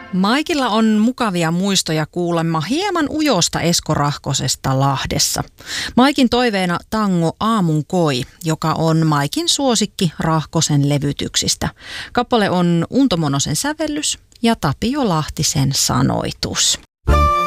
Maikilla on mukavia muistoja kuulemma hieman ujosta Esko Rahkosesta Lahdessa. Maikin toiveena tango Aamun koi, joka on Maikin suosikki Rahkosen levytyksistä. Kappale on Unto Monosen sävellys ja Tapio Lahtisen sanoitus.